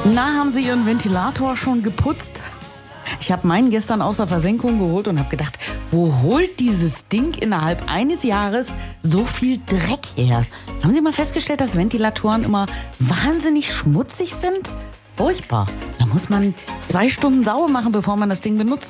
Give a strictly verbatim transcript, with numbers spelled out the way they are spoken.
Na, haben Sie Ihren Ventilator schon geputzt? Ich habe meinen gestern aus der Versenkung geholt und habe gedacht, wo holt dieses Ding innerhalb eines Jahres so viel Dreck her? Haben Sie mal festgestellt, dass Ventilatoren immer wahnsinnig schmutzig sind? Furchtbar. Da muss man zwei Stunden sauber machen, bevor man das Ding benutzt.